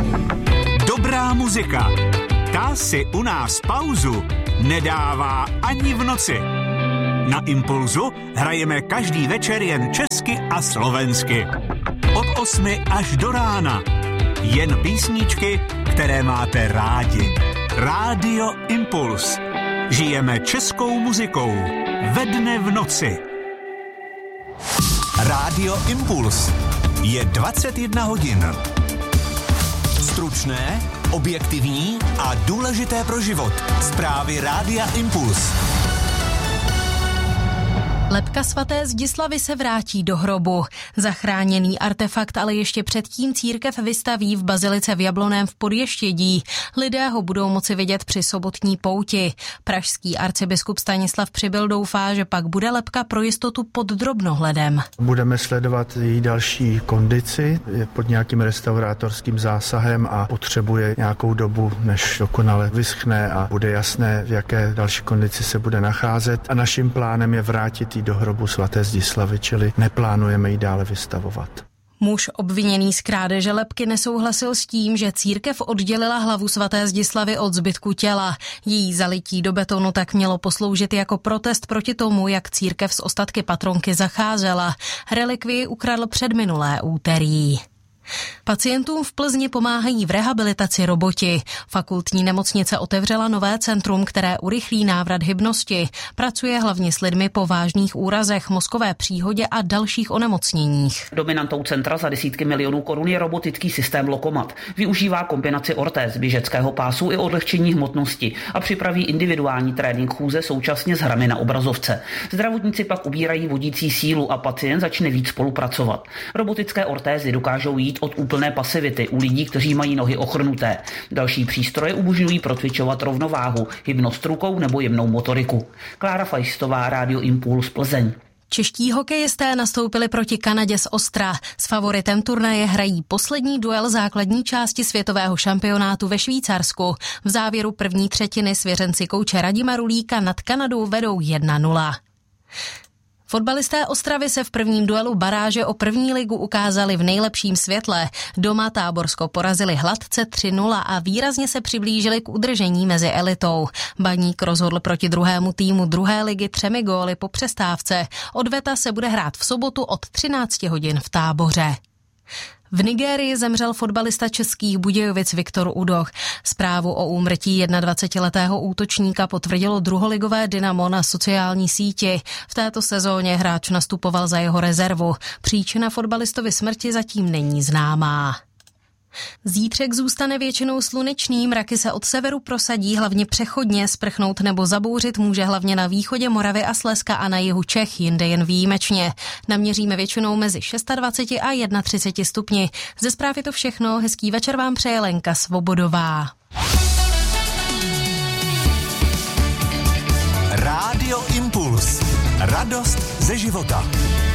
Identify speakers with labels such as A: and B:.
A: Dobrá muzika. Ta si u nás pauzu nedává ani v noci. Na Impulzu hrajeme každý večer jen česky a slovensky. Od 8 až do rána. Jen písničky, které máte rádi. Rádio Impuls. Žijeme českou muzikou. Ve dne v noci. Rádio Impuls. Je 21 hodin. Stručné, objektivní a důležité pro život. Zprávy Rádia Impuls.
B: Lebka svaté Zdislavy se vrátí do hrobu. Zachráněný artefakt ale ještě předtím církev vystaví v bazilice v Jablonném v Podještědí. Lidé ho budou moci vidět při sobotní pouti. Pražský arcibiskup Stanislav Přibyl doufá, že pak bude lebka pro jistotu pod drobnohledem.
C: Budeme sledovat její další kondici. Je pod nějakým restaurátorským zásahem a potřebuje nějakou dobu, než dokonale vyschne a bude jasné, v jaké další kondici se bude nacházet. A naším plánem je vrátit do hrobu svaté Zdislavy, čili neplánujeme ji dále vystavovat.
B: Muž obviněný z krádeže lebky nesouhlasil s tím, že církev oddělila hlavu svaté Zdislavy od zbytku těla. Její zalití do betonu tak mělo posloužit jako protest proti tomu, jak církev s ostatky patronky zacházela. Relikvii ukradl předminulé úterý. Pacientům v Plzni pomáhají v rehabilitaci roboti. Fakultní nemocnice otevřela nové centrum, které urychlí návrat hybnosti. Pracuje hlavně s lidmi po vážných úrazech, mozkové příhodě a dalších onemocněních.
D: Dominantou centra za desítky milionů korun je robotický systém Lokomat. Využívá kombinaci ortéz, běžeckého pásu i odlehčení hmotnosti a připraví individuální trénink chůze současně s hrami na obrazovce. Zdravotníci pak ubírají vodící sílu a pacient začne víc spolupracovat. Robotické ortézy dokážou jít od úplné pasivity u lidí, kteří mají nohy ochrnuté. Další přístroje umožňují procvičovat rovnováhu, hybnost rukou nebo jemnou motoriku. Klára Fajstová, Rádio Impuls, Plzeň.
B: Čeští hokejisté nastoupili proti Kanadě z Ostra. S favoritem turnaje hrají poslední duel základní části světového šampionátu ve Švýcarsku. V závěru první třetiny svěřenci kouče Radima Rulíka nad Kanadou vedou 1-0. Fotbalisté Ostravy se v prvním duelu baráže o první ligu ukázali v nejlepším světle. Doma Táborsko porazili hladce 3-0 a výrazně se přiblížili k udržení mezi elitou. Baník rozhodl proti druhému týmu druhé ligy 3 góly po přestávce. Odveta se bude hrát v sobotu od 13 hodin v Táboře. V Nigérii zemřel fotbalista Českých Budějovic Viktor Udoh. Zprávu o úmrtí 21letého útočníka potvrdilo druholigové Dynamo na sociální síti. V této sezóně hráč nastupoval za jeho rezervu. Příčina fotbalistovy smrti zatím není známá. Zítřek zůstane většinou slunečný, mraky se od severu prosadí hlavně přechodně, sprchnout nebo zabouřit může hlavně na východě Moravy a Slezska a na jihu Čech, jinde jen výjimečně. Naměříme většinou mezi 26 a 31 stupni. Ze zpráv je to všechno, hezký večer vám přeje Lenka Svobodová.
A: Rádio Impuls. Radost ze života.